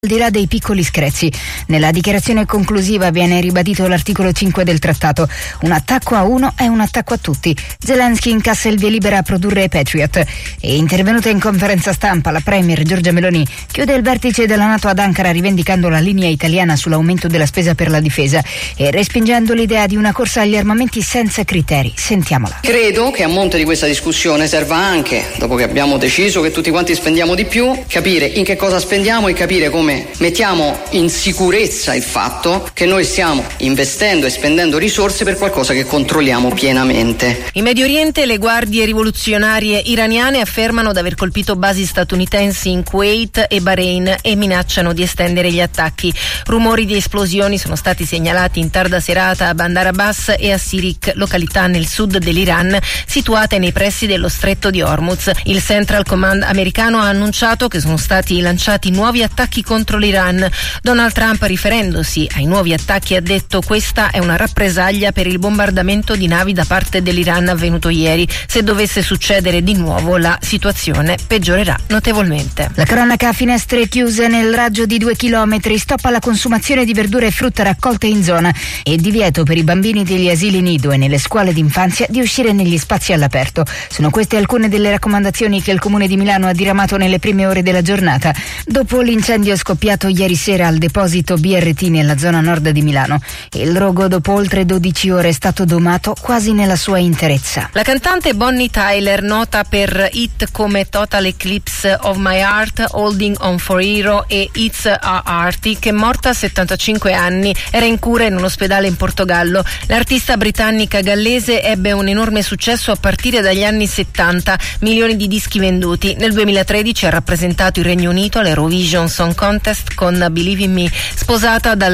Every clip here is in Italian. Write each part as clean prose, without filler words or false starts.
Al di là dei piccoli screzi, nella dichiarazione conclusiva viene ribadito l'articolo 5 del trattato. Un attacco a uno è un attacco a tutti. Zelensky incassa il via libera a produrre Patriot. E intervenuta in conferenza stampa, la premier Giorgia Meloni chiude il vertice della NATO ad Ankara rivendicando la linea italiana sull'aumento della spesa per la difesa e respingendo l'idea di una corsa agli armamenti senza criteri. Sentiamola. Credo che a monte di questa discussione serva anche, dopo che abbiamo deciso che tutti quanti spendiamo di più, capire in che cosa spendiamo e capire come mettiamo in sicurezza il fatto che noi stiamo investendo e spendendo risorse per qualcosa che controlliamo pienamente. In Medio Oriente le guardie rivoluzionarie iraniane affermano di aver colpito basi statunitensi in Kuwait e Bahrain e minacciano di estendere gli attacchi. Rumori di esplosioni sono stati segnalati in tarda serata a Bandar Abbas e a Sirik, località nel sud dell'Iran situate nei pressi dello stretto di Hormuz. Il Central Command americano ha annunciato che sono stati lanciati nuovi attacchi contro l'Iran. Donald Trump, riferendosi ai nuovi attacchi, ha detto: questa è una rappresaglia per il bombardamento di navi da parte dell'Iran avvenuto ieri. Se dovesse succedere di nuovo la situazione peggiorerà notevolmente. La cronaca a finestre chiuse nel raggio di 2 chilometri, stop alla consumazione di verdura e frutta raccolte in zona e divieto per i bambini degli asili nido e nelle scuole d'infanzia di uscire negli spazi all'aperto. Sono queste alcune delle raccomandazioni che il Comune di Milano ha diramato nelle prime ore della giornata, dopo l'incendio scoppiato ieri sera al deposito BRT nella zona nord di Milano. Il rogo, dopo oltre 12 ore, è stato domato quasi nella sua interezza. La cantante Bonnie Tyler, nota per hit come Total Eclipse of My Heart, Holding On For Hero e It's a Arctic, è morta a 75 anni. Era in cura in un ospedale in Portogallo. L'artista britannica gallese ebbe un enorme successo a partire dagli anni 70, milioni di dischi venduti. Nel 2013 ha rappresentato il Regno Unito all'Eurovision Song Contest con Believe in Me. Sposata dal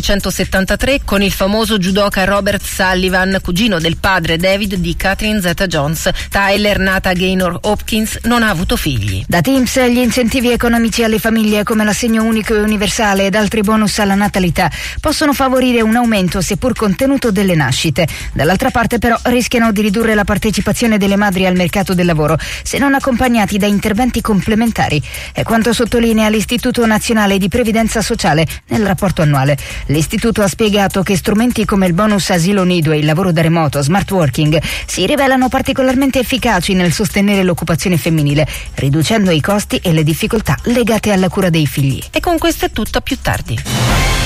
1973 con il famoso judoka Robert Sullivan, cugino del padre David di Catherine Zeta-Jones. Tyler, nata a Gaynor Hopkins, non ha avuto figli. Da TIMSS gli incentivi economici alle famiglie come l'assegno unico e universale ed altri bonus alla natalità possono favorire un aumento seppur contenuto delle nascite. Dall'altra parte però rischiano di ridurre la partecipazione delle madri al mercato del lavoro se non accompagnati da interventi complementari. È quanto sottolinea l'Istituto Nazionale di Previdenza Sociale nel rapporto annuale. L'istituto ha spiegato che strumenti come il bonus asilo nido e il lavoro da remoto, smart working, si rivelano particolarmente efficaci nel sostenere l'occupazione femminile, riducendo i costi e le difficoltà legate alla cura dei figli. E con questo è tutto, a più tardi.